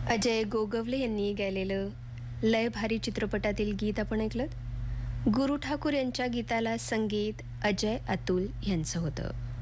अजय गोगवले यांनी गायलेलं लय भारी चित्रपटातील गीत आपण ऐकलं. गुरु ठाकूर यांच्या गीताला संगीत अजय अतुल यांचं होतं.